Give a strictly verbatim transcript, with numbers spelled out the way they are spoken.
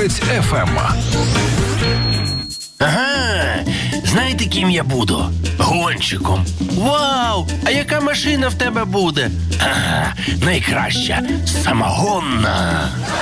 одинадцять еф ем. Ага, знаєте, ким я буду? Гонщиком. Вау! А яка машина в тебе буде? Ага, найкраща, самогонна.